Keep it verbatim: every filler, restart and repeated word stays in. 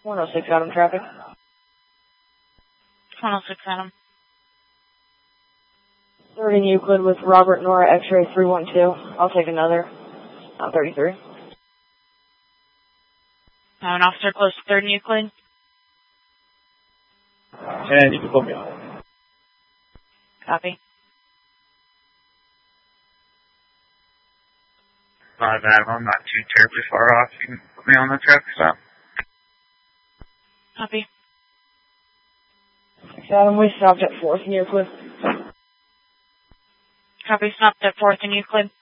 one oh six Adam traffic. one oh six Adam. third in Euclid with Robert Nora X-ray three one two. I'll take another. Uh, thirty-three. Now an officer close to third in Euclid. And you can put me on. Copy. Five Adam, I'm not too terribly far off. You can put me on the truck stop. Copy. six Adam, we stopped at fourth in Euclid. Copy, stopped at fourth in Euclid.